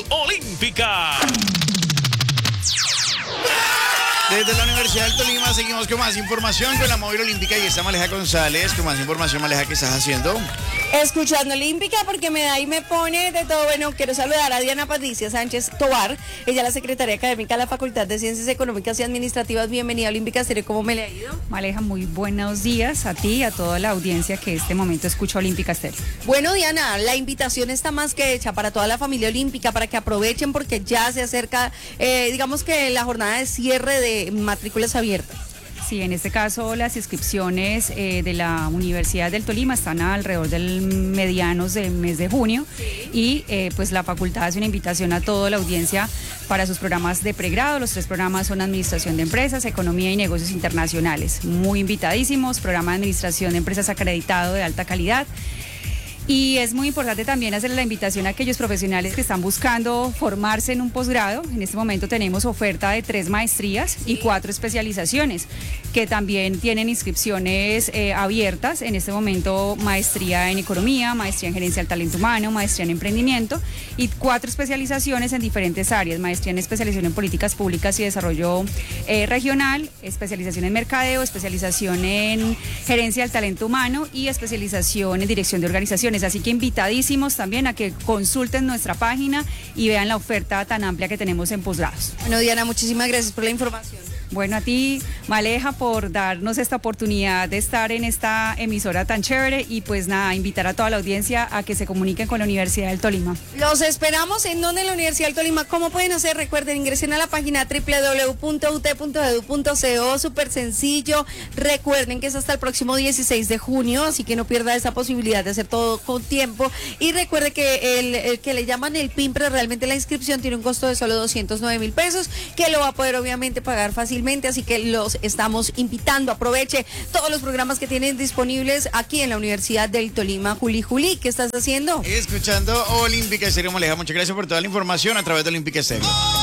Olímpica. Desde la Universidad del Tolima seguimos con más información con la móvil olímpica y está Maleja González. Con más información, Maleja, ¿qué estás haciendo? Escuchando Olímpica porque me da y me pone de todo. Bueno, quiero saludar a Diana Patricia Sánchez Tobar, ella es la secretaria académica de la Facultad de Ciencias Económicas y Administrativas. Bienvenida a Olímpica Estéreo, ¿cómo me le ha ido? Maleja, muy buenos días a ti y a toda la audiencia que este momento escucha Olímpica Estéreo. Bueno, Diana, la invitación está más que hecha para toda la familia olímpica, para que aprovechen porque ya se acerca, digamos que la jornada de cierre de matrículas abiertas. Sí, en este caso las inscripciones de la Universidad del Tolima están alrededor del medianos del mes de junio y pues la facultad hace una invitación a toda la audiencia para sus programas de pregrado. Los 3 programas son Administración de Empresas, Economía y Negocios Internacionales. Muy invitadísimos, programa de Administración de Empresas acreditado de alta calidad. Y es muy importante también hacerle la invitación a aquellos profesionales que están buscando formarse en un posgrado. En este momento tenemos oferta de 3 maestrías y 4 especializaciones que también tienen inscripciones abiertas. En este momento maestría en Economía, maestría en Gerencia del Talento Humano, maestría en Emprendimiento y 4 especializaciones en diferentes áreas. Maestría en Especialización en Políticas Públicas y Desarrollo Regional, especialización en Mercadeo, especialización en Gerencia del Talento Humano y especialización en Dirección de Organizaciones. Así que invitadísimos también a que consulten nuestra página y vean la oferta tan amplia que tenemos en posgrados. Bueno, Diana, muchísimas gracias por la información. Bueno, a ti, Maleja, por darnos esta oportunidad de estar en esta emisora tan chévere y pues nada, invitar a toda la audiencia a que se comuniquen con la Universidad del Tolima. Los esperamos en donde la Universidad del Tolima. ¿Cómo pueden hacer? Recuerden, ingresen a la página www.ut.edu.co, súper sencillo. Recuerden que es hasta el próximo 16 de junio, así que no pierda esa posibilidad de hacer todo con tiempo. Y recuerde que el que le llaman el PIMPRE, realmente la inscripción tiene un costo de solo 209.000 pesos, que lo va a poder obviamente pagar fácilmente. Así que los estamos invitando. Aproveche todos los programas que tienen disponibles aquí en la Universidad del Tolima. Juli, ¿qué estás haciendo? Escuchando Olímpica Estéreo, Maleja. Muchas gracias por toda la información a través de Olímpica Estéreo.